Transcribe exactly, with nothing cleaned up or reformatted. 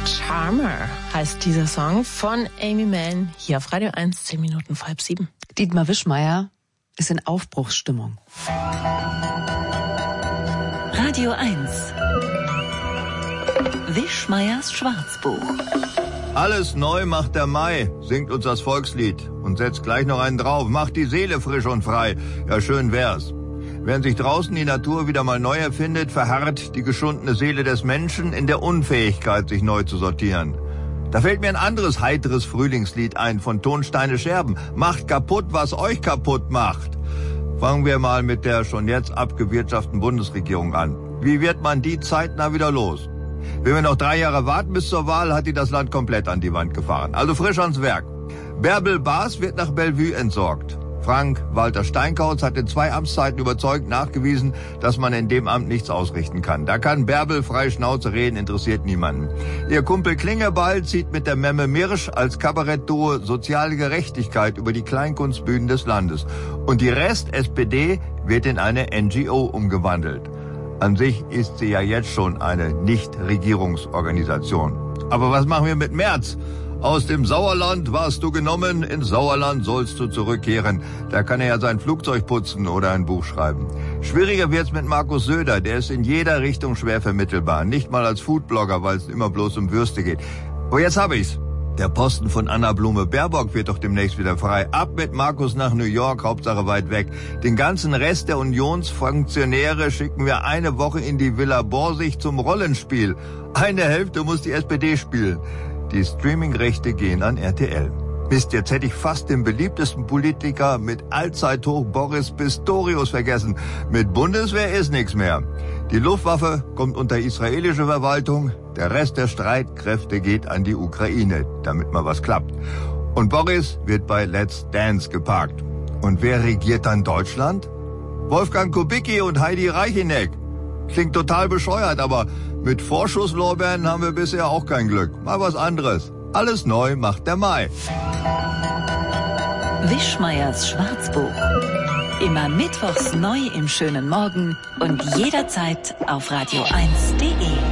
Charmer heißt dieser Song von Aimee Mann hier auf Radio eins, zehn Minuten vor halb sieben. Dietmar Wischmeyer ist in Aufbruchsstimmung. Radio eins. Wischmeyers Schwarzbuch. Alles neu macht der Mai, singt uns das Volkslied und setzt gleich noch einen drauf. Macht die Seele frisch und frei. Ja, schön wär's. Während sich draußen die Natur wieder mal neu erfindet, verharrt die geschundene Seele des Menschen in der Unfähigkeit, sich neu zu sortieren. Da fällt mir ein anderes heiteres Frühlingslied ein von Tonsteine Scherben. Macht kaputt, was euch kaputt macht. Fangen wir mal mit der schon jetzt abgewirtschafteten Bundesregierung an. Wie wird man die zeitnah wieder los? Wenn wir noch drei Jahre warten bis zur Wahl, hat die das Land komplett an die Wand gefahren. Also frisch ans Werk. Bärbel Baas wird nach Bellevue entsorgt. Frank-Walter Steinkauz hat in zwei Amtszeiten überzeugend nachgewiesen, dass man in dem Amt nichts ausrichten kann. Da kann Bärbel frei Schnauze reden, interessiert niemanden. Ihr Kumpel Klingeball zieht mit der Memme Mirsch als Kabarettduo soziale Gerechtigkeit über die Kleinkunstbühnen des Landes. Und die Rest-S P D wird in eine N G O umgewandelt. An sich ist sie ja jetzt schon eine Nichtregierungsorganisation. Aber was machen wir mit Merz? Aus dem Sauerland warst du genommen, ins Sauerland sollst du zurückkehren. Da kann er ja sein Flugzeug putzen oder ein Buch schreiben. Schwieriger wird's mit Markus Söder, der ist in jeder Richtung schwer vermittelbar. Nicht mal als Foodblogger, weil es immer bloß um Würste geht. Aber jetzt hab ich's. Der Posten von Anna Blume-Baerbock wird doch demnächst wieder frei. Ab mit Markus nach New York, Hauptsache weit weg. Den ganzen Rest der Unionsfunktionäre schicken wir eine Woche in die Villa Borsig zum Rollenspiel. Eine Hälfte muss die S P D spielen. Die Streaming-Rechte gehen an R T L. Mist, jetzt hätte ich fast den beliebtesten Politiker mit Allzeithoch Boris Pistorius vergessen. Mit Bundeswehr ist nichts mehr. Die Luftwaffe kommt unter israelische Verwaltung. Der Rest der Streitkräfte geht an die Ukraine, damit mal was klappt. Und Boris wird bei Let's Dance geparkt. Und wer regiert dann Deutschland? Wolfgang Kubicki und Heidi Reicheneck. Klingt total bescheuert, aber mit Vorschusslorbeeren haben wir bisher auch kein Glück. Mal was anderes. Alles neu macht der Mai. Wischmeyers Schwarzbuch. Immer mittwochs neu im schönen Morgen und jederzeit auf radio eins punkt de.